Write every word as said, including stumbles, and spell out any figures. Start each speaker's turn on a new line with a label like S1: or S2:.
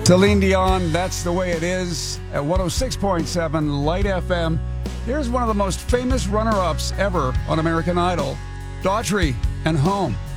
S1: Celine Dion, That's the Way It Is, at one oh six point seven Light F M. Here's one of the most famous runner-ups ever on American Idol, Daughtry and Home.